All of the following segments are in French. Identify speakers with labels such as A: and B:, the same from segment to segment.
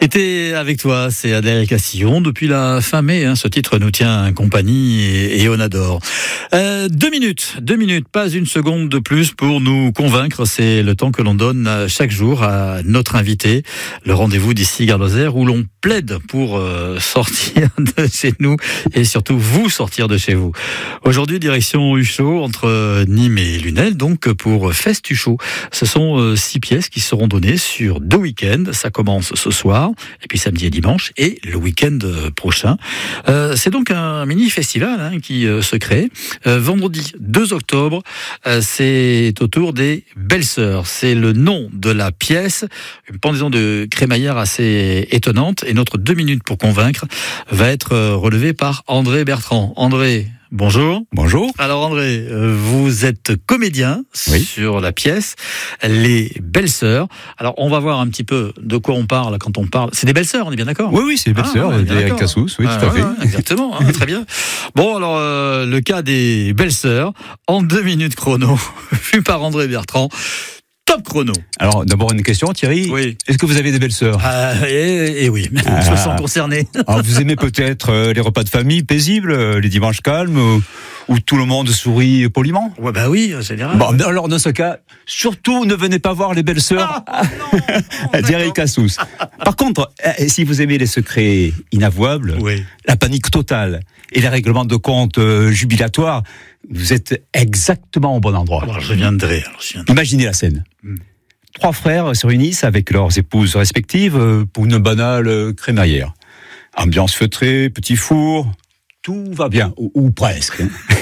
A: Était avec toi, c'est Adèle Castillon. Depuis la fin mai, ce titre nous tient compagnie et on adore. 2 minutes, pas une seconde de plus pour nous convaincre. C'est le temps que l'on donne chaque jour à notre invité. Le rendez-vous d'ici Gare d'Ozère où l'on plaide pour sortir de chez nous et surtout vous sortir de chez vous. Aujourd'hui, direction Huchot, entre Nîmes et Lunel, donc pour Festuchot. Ce sont 6 pièces qui seront données sur 2 week-ends. Ça commence ce soir, et puis samedi et dimanche, et le week-end prochain. C'est donc un mini-festival qui se crée. Vendredi 2 octobre, c'est au tour des Belles-Sœurs. C'est le nom de la pièce, une pendaison de crémaillère assez étonnante. Et notre 2 minutes pour convaincre va être relevée par André Bertrand. André, bonjour.
B: Bonjour.
A: Alors André, vous êtes comédien sur la pièce Les Belles-Sœurs. Alors on va voir un petit peu de quoi on parle quand on parle. C'est des Belles-Sœurs, on est bien d'accord ?
B: Oui, c'est les Belles-Sœurs d'Éric Cassous, oui, tout à fait.
A: Exactement, très bien. Bon, alors le cas des Belles-Sœurs, en 2 minutes chrono, vu par André Bertrand. Top chrono.
B: Alors, d'abord une question, Thierry.
A: Oui.
B: Est-ce que vous avez des belles-sœurs ?
A: Et oui, je me sens concerné.
B: Alors, vous aimez peut-être les repas de famille paisibles, les dimanches calmes, où tout le monde sourit poliment ?
A: Ouais, bah oui, en général.
B: Bon, alors dans ce cas, surtout ne venez pas voir les belles-sœurs d'Éric Cassous. Par contre, si vous aimez les secrets inavouables, la panique totale et les règlements de compte jubilatoires, vous êtes exactement au bon endroit.
A: Alors, je viendrai.
B: Imaginez la scène. 3 frères se réunissent avec leurs épouses respectives pour une banale crémaillère. Ambiance feutrée, petit four, tout va bien, ou presque.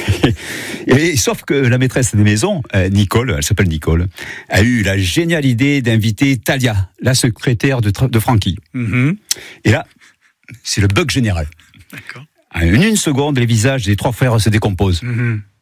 B: Et sauf que la maîtresse des maisons, Nicole, elle s'appelle Nicole, a eu la géniale idée d'inviter Talia, la secrétaire de Francky. Et là, c'est le bug général.
A: D'accord.
B: En une seconde, les visages des 3 frères se décomposent. Pourquoi ?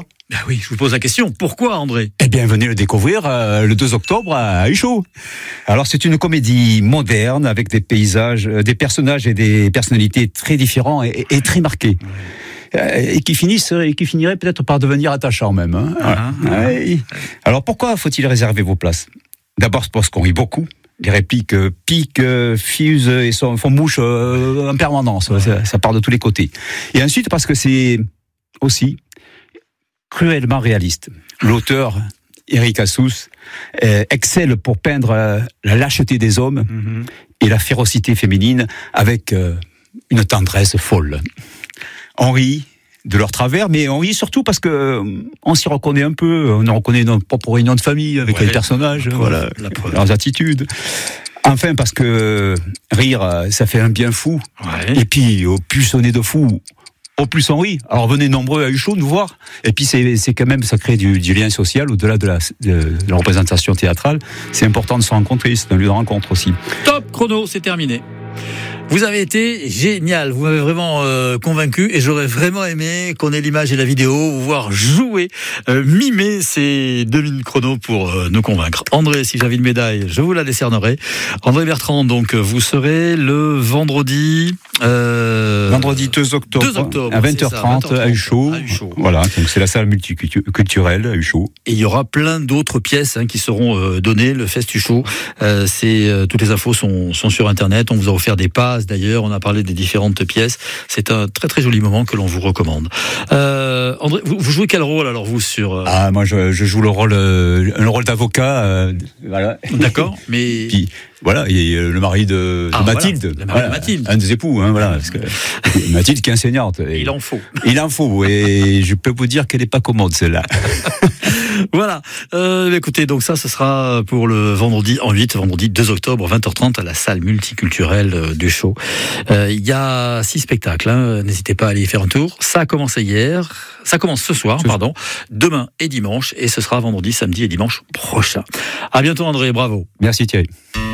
A: Ben oui, je vous pose la question. Pourquoi, André ?
B: Eh bien, venez le découvrir le 2 octobre à Huchot. Alors, c'est une comédie moderne avec des paysages, des personnages et des personnalités très différents et très marqués. Et qui finirait peut-être par devenir attachant même. Alors, pourquoi faut-il réserver vos places ? D'abord, parce qu'on rit beaucoup. Les répliques piquent, fusent et font mouche en permanence. Ça part de tous les côtés. Et ensuite, parce que c'est aussi cruellement réaliste. L'auteur, Éric Cassous, excelle pour peindre la lâcheté des hommes et la férocité féminine avec une tendresse folle. On rit de leur travers, mais on rit surtout parce que on s'y reconnaît un peu. On reconnaît notre propre réunion de famille avec les personnages, leurs attitudes. Enfin, parce que rire, ça fait un bien fou. Et puis, au plus on est de fou, au plus on rit. Alors venez nombreux à Huchot nous voir. Et puis c'est quand même, ça crée du lien social au-delà de la représentation théâtrale. C'est important de se rencontrer, c'est un lieu de rencontre aussi.
A: Top chrono, c'est terminé. Vous avez été génial, vous m'avez vraiment convaincu et j'aurais vraiment aimé qu'on ait l'image et la vidéo, vous voir jouer, mimer ces 2 minutes chrono pour nous convaincre. André, si j'avais une médaille, je vous la décernerai. André Bertrand, donc vous serez le vendredi
B: 2 octobre à 20h30 à Huchot. Voilà, donc c'est la salle multiculturelle à Huchot.
A: Et il y aura plein d'autres pièces qui seront données, le Festuchot. Toutes les infos sont sur Internet, on vous a offert des passes d'ailleurs, on a parlé des différentes pièces. C'est un très très joli moment que l'on vous recommande. André, vous jouez quel rôle alors vous sur
B: moi je joue le rôle d'avocat. Voilà.
A: D'accord, mais
B: puis voilà, et le mari de Mathilde.
A: Le mari de Mathilde.
B: Un des époux, voilà. Parce que Mathilde qui est enseignante.
A: Il en faut.
B: Il en faut, et je peux vous dire qu'elle n'est pas commode, celle-là.
A: Voilà. Écoutez, donc ça, ce sera pour le vendredi 2 octobre, 20h30, à la salle multiculturelle d'Huchot. Il y a 6 spectacles, n'hésitez pas à aller y faire un tour. Ça a commencé ça commence ce soir, demain et dimanche, et ce sera vendredi, samedi et dimanche prochain. À bientôt André, bravo.
B: Merci Thierry.